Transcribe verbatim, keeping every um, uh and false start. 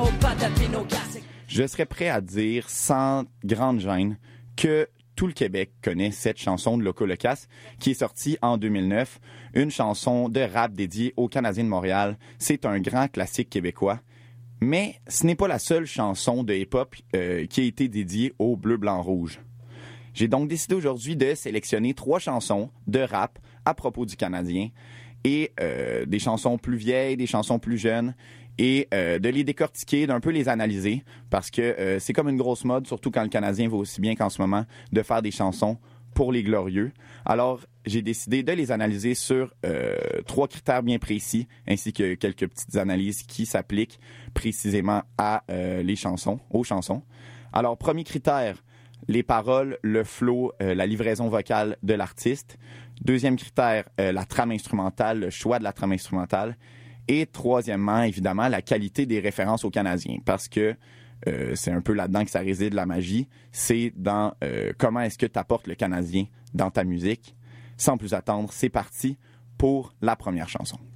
Je serais prêt à dire sans grande gêne que tout le Québec connaît cette chanson de Loco Locas qui est sortie en deux mille neuf, une chanson de rap dédiée aux Canadiens de Montréal. C'est un grand classique québécois, mais ce n'est pas la seule chanson de hip-hop euh, qui a été dédiée au bleu, blanc, rouge. J'ai donc décidé aujourd'hui de sélectionner trois chansons de rap à propos du Canadien et euh, des chansons plus vieilles, des chansons plus jeunes, et euh, de les décortiquer, d'un peu les analyser, parce que euh, c'est comme une grosse mode, surtout quand le Canadien va aussi bien qu'en ce moment, de faire des chansons pour les glorieux. Alors, j'ai décidé de les analyser sur euh, trois critères bien précis, ainsi que quelques petites analyses qui s'appliquent précisément à euh, les chansons, aux chansons. Alors, premier critère, les paroles, le flow, euh, la livraison vocale de l'artiste. Deuxième critère, euh, la trame instrumentale, le choix de la trame instrumentale. Et troisièmement, évidemment, la qualité des références aux Canadiens, parce que euh, c'est un peu là-dedans que ça réside la magie. C'est dans euh, comment est-ce que tu apportes le Canadien dans ta musique. Sans plus attendre, c'est parti pour la première chanson.